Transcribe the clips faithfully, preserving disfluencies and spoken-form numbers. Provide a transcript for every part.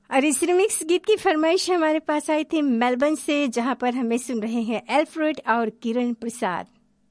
और इस रिमिक्स गीत की फरमाइश हमारे पास आई थी मेलबर्न से, जहां पर हमें सुन रहे हैं एल्फ्रेड और किरण प्रसाद।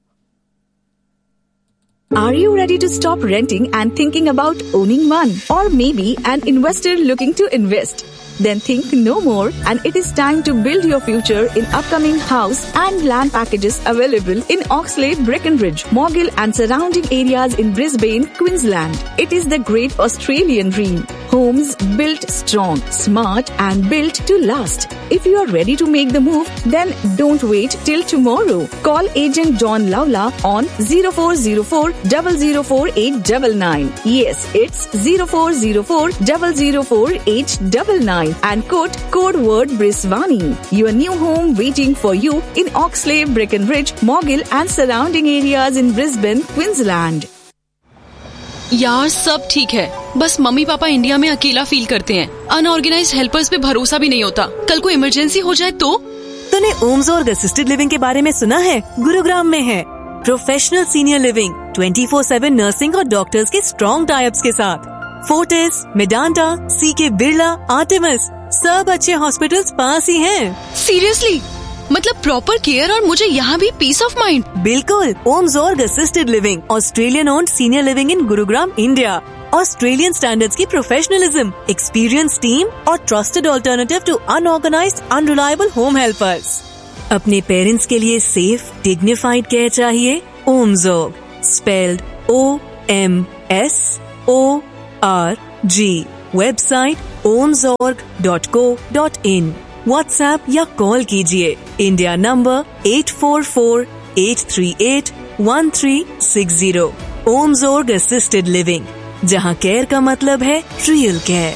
Are you ready to stop renting and thinking about owning one? Or maybe an investor looking to invest? Then think no more, and it is time to build your future in upcoming house and land packages available in Oxlade, Breckenridge, Morgill and surrounding areas in Brisbane, Queensland. It is the great Australian dream. Homes built strong, smart and built to last. If you are ready to make the move, then don't wait till tomorrow. Call agent John Lawla on zero four zero four, zero zero four eight nine nine. Yes, it's zero four zero four, zero zero four eight nine nine. And quote code word Brisvani. Your new home waiting for you in Oxlade, Breckenridge, Morgill and surrounding areas in Brisbane, Queensland. यार सब ठीक है, बस mummy papa India में अकेला feel करते हैं। Unorganised helpers पे भरोसा भी नहीं होता। कल को इमरजेंसी हो जाए तो? तूने ओम्सोर्ग असिस्टेड लिविंग के बारे में सुना है? गुरुग्राम में है professional senior living, twenty four seven nursing और डॉक्टर्स के स्ट्रॉन्ग टाइप्स के साथ। फोर्टिस, मेडांटा, सीके बिरला, आर्टेमिस, सब अच्छे हॉस्पिटल्स पास ही हैं। सीरियसली? मतलब प्रॉपर केयर और मुझे यहाँ भी पीस ऑफ माइंड? बिल्कुल। ओम्सोर्ग assisted living, Australian owned senior living in Gurugram, India. Australian standards की प्रोफेशनलिज्म, एक्सपीरियंस टीम और trusted alternative to unorganised unreliable home helpers. अपने पेरेंट्स के लिए सेफ डिग्निफाइड केयर चाहिए? ओम्सोर्ग, spelled O M S O R G. Website ओम्सोर्ग dot co dot in. WhatsApp या call कीजिए India number eight four four eight three eight one three six zero. ओम्सोर्ग assisted living, जहां care का मतलब है real care.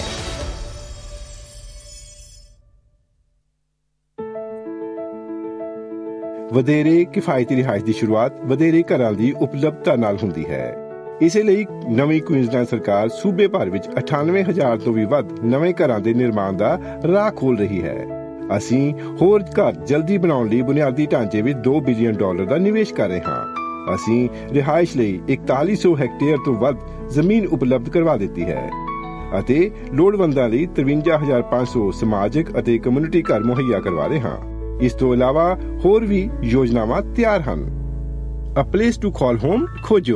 ਵਧੇਰੇ ਕਿਫਾਇਤੀ ਰਿਹਾਇਸ਼ ਦੀ ਸ਼ੁਰੂਆਤ ਵਧੇਰੇ ਘਰਾਂ ਦੀ ਉਪਲਬਧਤਾ ਨਾਲ ਹੁੰਦੀ ਹੈ। ਇਸੇ ਲਈ ਨਵੀਂ ਕੁਇਨਜ਼ਲੈਂਡ ਸਰਕਾਰ ਸੂਬੇ ਭਰ ਵਿੱਚ ਅਠਾਨਵੇਂ ਹਜ਼ਾਰ ਤੋਂ ਵੀ ਵੱਧ ਨਵੇਂ ਘਰਾਂ ਦੇ ਨਿਰਮਾਣ ਦਾ ਰਾਹ ਖੋਲ ਰਹੀ ਹੈ। ਅਸੀਂ ਹੋਰ ਘਰ ਜਲਦੀ ਬਣਾਉਣ ਲਈ ਬੁਨਿਆਦੀ ਢਾਂਚੇ ਵਿੱਚ ਦੋ ਬਿਲੀਅਨ ਡਾਲਰ ਦਾ ਨਿਵੇਸ਼ ਕਰ ਰਹੇ ਹਾਂ। ਅਸੀਂ ਰਿਹਾਇਸ਼ ਲਈ ਇਕਤਾਲੀ ਸੌ ਹੈਕਟੇਅਰ ਤੋਂ ਵੱਧ ਜ਼ਮੀਨ ਉਪਲਬਧ ਕਰਵਾ ਦਿੱਤੀ ਹੈ ਅਤੇ ਲੋੜਵੰਦਾਂ ਲਈ ਤਰਵੰਜਾ ਹਜ਼ਾਰ ਪੰਜ ਸੌ ਸਮਾਜਿਕ ਅਤੇ ਕਮਿਊਨਿਟੀ ਘਰ ਮੁਹੱਈਆ ਕਰਵਾ ਰਹੇ ਹਾਂ। ਇਸ ਤੋਂ ਇਲਾਵਾ ਹੋਰ ਵੀ ਯੋਜਨਾਵਾਂ ਤਿਆਰ ਹਨ। ਅ ਪਲੇਸ ਟੂ ਕਾਲ ਹੋਮ खोजो।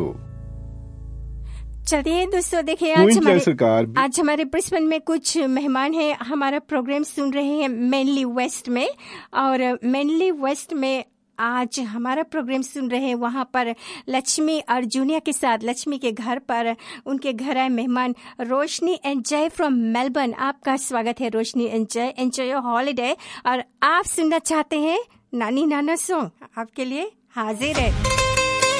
चलिए दोस्तों, देखिए आज हमारे सरकार आज हमारे ब्रिस्बेन में कुछ मेहमान हैं, हमारा प्रोग्राम सुन रहे हैं मेनली वेस्ट में, और मेनली वेस्ट में आज हमारा प्रोग्राम सुन रहे हैं। वहाँ पर लक्ष्मी और जूनिया के साथ लक्ष्मी के घर पर उनके घर आए मेहमान रोशनी एंड जय फ्रॉम मेलबर्न। आपका स्वागत है रोशनी एंड जय, एंजॉय योर हॉलीडे। और आप सुनना चाहते हैं नानी नाना सॉन्ग, आपके लिए हाजिर है।